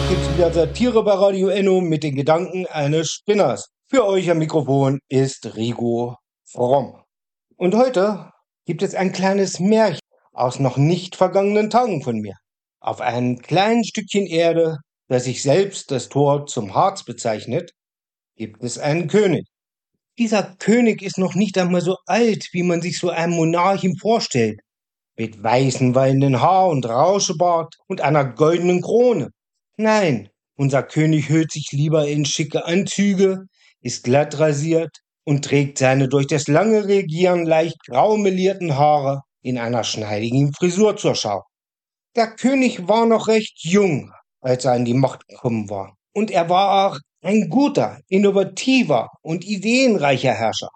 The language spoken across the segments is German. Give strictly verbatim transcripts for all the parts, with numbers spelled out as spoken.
gibt's wieder Satire bei Radio Enno mit den Gedanken eines Spinners. Für euch am Mikrofon ist Rigo Fromm. Und heute gibt es ein kleines Märchen aus noch nicht vergangenen Tagen von mir. Auf einem kleinen Stückchen Erde, das sich selbst das Tor zum Harz bezeichnet, gibt es einen König. Dieser König ist noch nicht einmal so alt, wie man sich so einen Monarchen vorstellt, mit weißen wallenden Haar und Rauschebart und einer goldenen Krone. Nein, unser König hüllt sich lieber in schicke Anzüge, ist glatt rasiert und trägt seine durch das lange Regieren leicht grau melierten Haare in einer schneidigen Frisur zur Schau. Der König war noch recht jung, als er an die Macht gekommen war. Und er war auch ein guter, innovativer und ideenreicher Herrscher.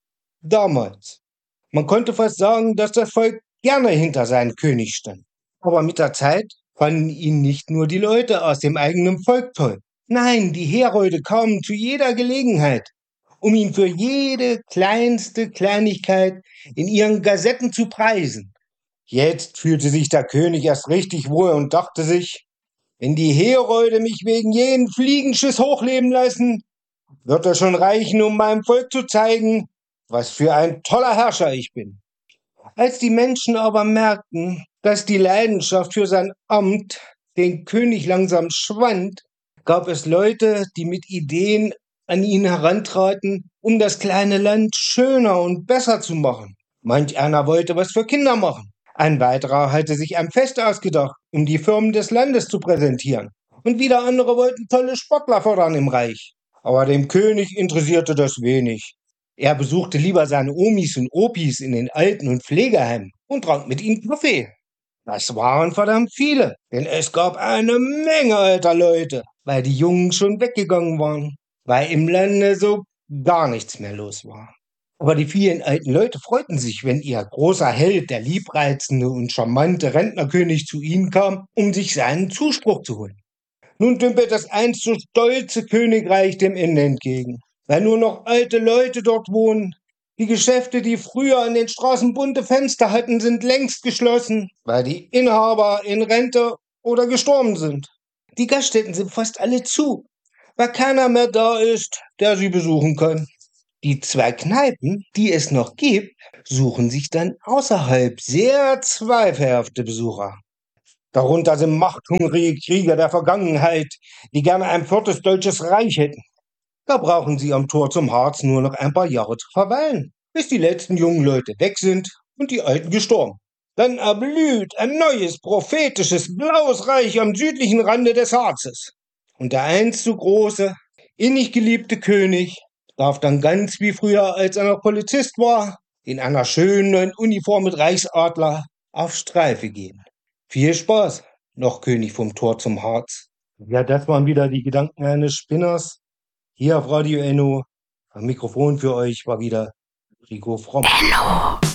Damals. Man konnte fast sagen, dass das Volk gerne hinter seinem König stand. Aber mit der Zeit fanden ihn nicht nur die Leute aus dem eigenen Volk toll. Nein, die Herolde kamen zu jeder Gelegenheit, um ihn für jede kleinste Kleinigkeit in ihren Gazetten zu preisen. Jetzt fühlte sich der König erst richtig wohl und dachte sich, wenn die Herolde mich wegen jeden Fliegenschiss hochleben lassen, wird das schon reichen, um meinem Volk zu zeigen, was für ein toller Herrscher ich bin. Als die Menschen aber merkten, dass die Leidenschaft für sein Amt den König langsam schwand, gab es Leute, die mit Ideen an ihn herantraten, um das kleine Land schöner und besser zu machen. Manch einer wollte was für Kinder machen. Ein weiterer hatte sich ein Fest ausgedacht, um die Firmen des Landes zu präsentieren. Und wieder andere wollten tolle Sportler fördern im Reich. Aber dem König interessierte das wenig. Er besuchte lieber seine Omis und Opis in den Alten- und Pflegeheimen und trank mit ihnen Kaffee. Das waren verdammt viele, denn es gab eine Menge alter Leute, weil die Jungen schon weggegangen waren, weil im Lande so gar nichts mehr los war. Aber die vielen alten Leute freuten sich, wenn ihr großer Held, der liebreizende und charmante Rentnerkönig zu ihnen kam, um sich seinen Zuspruch zu holen. Nun dümpelt das einst so stolze Königreich dem Ende entgegen, weil nur noch alte Leute dort wohnen. Die Geschäfte, die früher an den Straßen bunte Fenster hatten, sind längst geschlossen, weil die Inhaber in Rente oder gestorben sind. Die Gaststätten sind fast alle zu, weil keiner mehr da ist, der sie besuchen kann. Die zwei Kneipen, die es noch gibt, suchen sich dann außerhalb sehr zweifelhafte Besucher. Darunter sind machthungrige Krieger der Vergangenheit, die gerne ein viertes deutsches Reich hätten. Da brauchen sie am Tor zum Harz nur noch ein paar Jahre zu verweilen, bis die letzten jungen Leute weg sind und die Alten gestorben. Dann erblüht ein neues, prophetisches, blaues Reich am südlichen Rande des Harzes. Und der einst so große, innig geliebte König darf dann ganz wie früher, als er noch Polizist war, in einer schönen neuen Uniform mit Reichsadler auf Streife gehen. Viel Spaß, noch König vom Tor zum Harz. Ja, das waren wieder die Gedanken eines Spinners. Hier auf Radio Enno. Am Mikrofon für euch war wieder Rigo Fromm. Enno.